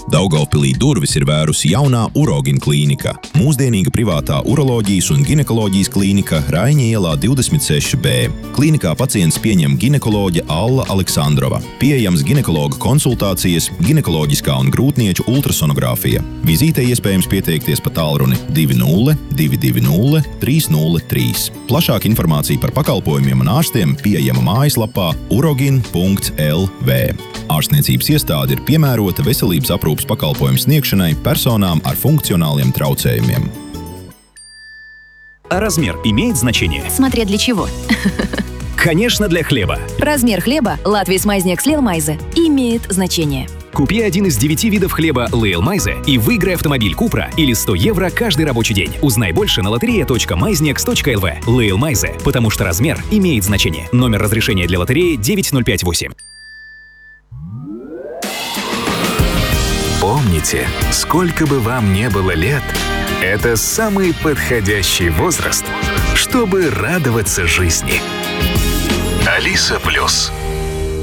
Daugavpilī durvis ir vērusi jaunā Urogin klīnika. Mūsdienīga privātā uroloģijas un ginekoloģijas klīnika Raiņa ielā 26B. Klīnikā pacients pieņem ginekoloģe Alla Aleksandrova. Pieejams ginekologa konsultācijas, ginekoloģiskā un grūtnieču ultrasonogrāfija. Vizītei iespējams pieteikties pa tālruni 20 220 303. Plašāka informācija par pakalpojumiem un ārstiem pieejama mājaslapā urogin.lv. Ārstniecības iestāde ir piemērota veselības aprūpes pakalpojumu sniegšanai personām ar функциональным трауцеями. А размер имеет значение? Смотря для чего. Конечно, для хлеба. Размер хлеба Латвийс Майзнекс Лейлмайзе имеет значение. Купи один из 9 видов хлеба Лейлмайзе и выиграй автомобиль Купра или 100 евро каждый рабочий день. Узнай больше на loteria.maiznieks.lv. Лейлмайзе, потому что размер имеет значение. Номер разрешения для лотереи 9058. Помните, сколько бы вам ни было лет, это самый подходящий возраст, чтобы радоваться жизни. Алиса Плюс.